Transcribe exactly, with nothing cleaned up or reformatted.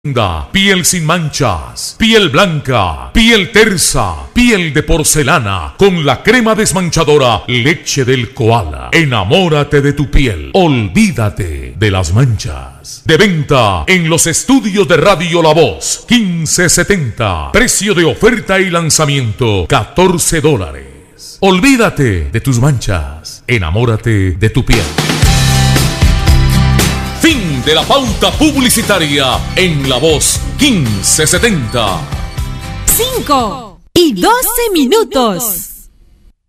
Piel sin manchas, piel blanca, piel tersa, piel de porcelana, con la crema desmanchadora Leche del Koala. Enamórate de tu piel, olvídate de las manchas. De venta en los estudios de Radio La Voz, quince setenta. Precio de oferta y lanzamiento, catorce dólares. Olvídate de tus manchas, enamórate de tu piel. Fin de la pauta publicitaria en La Voz quince setenta. cinco y doce minutos.